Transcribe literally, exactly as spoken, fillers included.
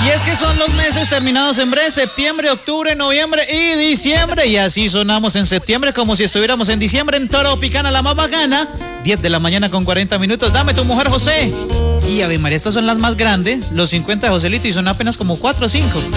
Y es que son los meses terminados en breve, septiembre, octubre, noviembre y diciembre. Y así sonamos en septiembre como si estuviéramos en diciembre en Tropicana, la más bacana. diez de la mañana con cuarenta minutos. Dame tu mujer, José. Y Ave María, estas son las más grandes. Los cincuenta de Joselito y son apenas como cuatro o cinco.